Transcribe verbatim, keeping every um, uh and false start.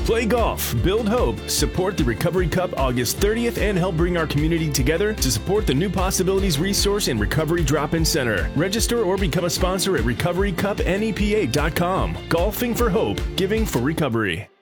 Play golf, build hope, support the Recovery Cup August thirtieth, and help bring our community together to support the New Possibilities Resource and Recovery Drop-In Center. Register or become a sponsor at recovery cup nepa dot com. Golfing for hope, giving for recovery.